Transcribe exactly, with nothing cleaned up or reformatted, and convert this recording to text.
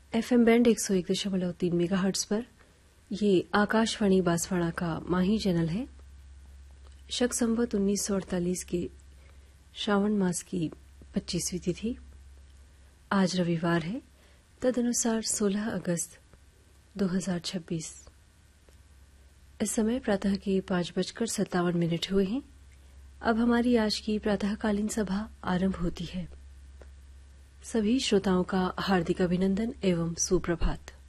FM band एक सौ एक दशमलव तीन मेगाहर्ट्ज पर ये आकाशवाणी बांसवाड़ा का माही चैनल है। शक संवत उन्नीस सौ अड़तालीस के श्रावण मास की पच्चीसवीं तिथि आज रविवार है, तदनुसार सोलह अगस्त दो हजार छब्बीस। इस समय प्रातः के पांच बजकर सत्तावन मिनट हुए हैं। अब हमारी आज की प्रातःकालीन सभा आरंभ होती है। सभी श्रोताओं का हार्दिक अभिनंदन एवं सुप्रभात।